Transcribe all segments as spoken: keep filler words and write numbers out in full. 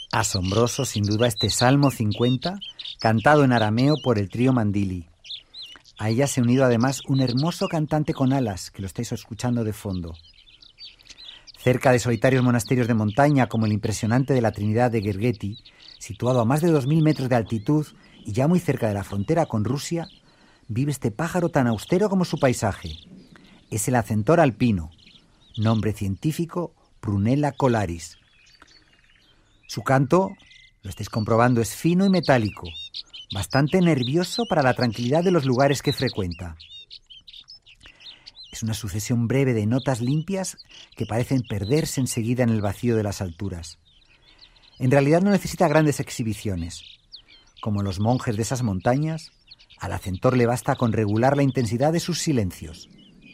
Asombroso, sin duda, este Salmo cincuenta, cantado en arameo por el trío Mandili. A ella se ha unido además un hermoso cantante con alas, que lo estáis escuchando de fondo. Cerca de solitarios monasterios de montaña, como el impresionante de la Trinidad de Gergeti, situado a más de dos mil metros de altitud y ya muy cerca de la frontera con Rusia, vive este pájaro tan austero como su paisaje. Es el acentor alpino, nombre científico Prunella colaris. Su canto, lo estáis comprobando, es fino y metálico, bastante nervioso para la tranquilidad de los lugares que frecuenta. Es una sucesión breve de notas limpias que parecen perderse enseguida en el vacío de las alturas. En realidad no necesita grandes exhibiciones. Como los monjes de esas montañas, al acentor le basta con regular la intensidad de sus silencios.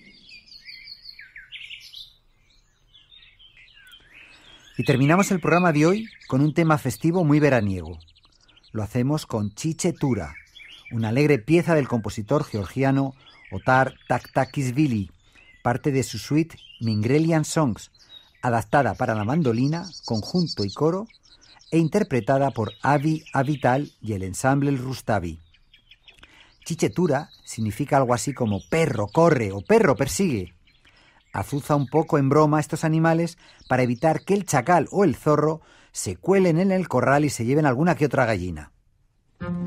Y terminamos el programa de hoy con un tema festivo muy veraniego. Lo hacemos con Chiche Tura, una alegre pieza del compositor georgiano Otar Taktakishvili, parte de su suite Mingrelian Songs, adaptada para la mandolina, conjunto y coro, e interpretada por Avi Avital y el ensamble El Rustavi. Chiche Tura significa algo así como perro, corre o perro, persigue. Azuza un poco en broma a estos animales para evitar que el chacal o el zorro se cuelen en el corral y se lleven alguna que otra gallina.